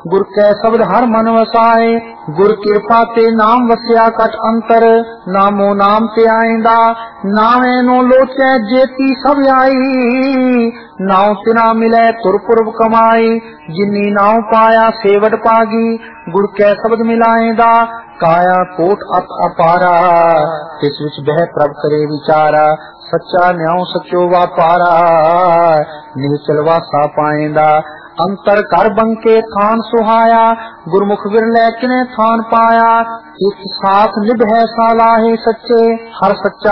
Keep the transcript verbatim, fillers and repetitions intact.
गुर कै शब्द हर मन वसाए। गुर कृपा ते नाम वसिया कट अंतर, नामो नाम ते आइंदा नामे नो लोचे जेती सब आई। नाव तिना मिले तुर पूर्व कमाई, जिन्नी नाव पाया सेवट पागी। गुर कै शब्द मिलाएंदा काया कोट अत अपारा, तिस विच बह प्रभ करे विचारा। सच्चा न्याव सचो वापारा, निश्चल वासा पाएंदा। अंतर कर बंके थान सुहाया, गुरमुख विरले किने थान पाया। इस साथ निभ है सालाहे सच्चे, हर सच्चा